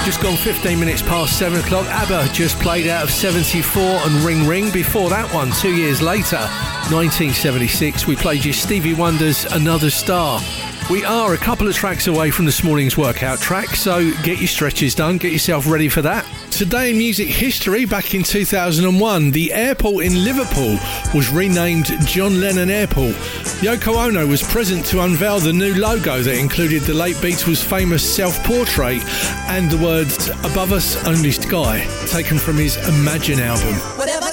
Just gone 15 minutes past 7 o'clock. ABBA just played out of 74 and Ring Ring. Before that one, 2 years later, 1976, we played you Stevie Wonder's Another Star. We are a couple of tracks away from this morning's workout track, so get your stretches done, get yourself ready for that. Today in music history, back in 2001, the airport in Liverpool was renamed John Lennon Airport. Yoko Ono was present to unveil the new logo that included the late Beatles' famous self-portrait and the words "Above us, only sky," taken from his Imagine album. Whatever